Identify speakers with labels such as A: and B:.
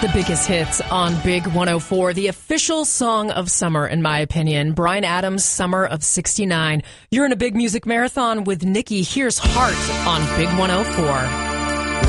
A: The biggest hits on Big 104, the official song of summer, in my opinion. Bryan Adams' Summer of 69. You're in a big music marathon with Nikki. Here's Heart on Big 104.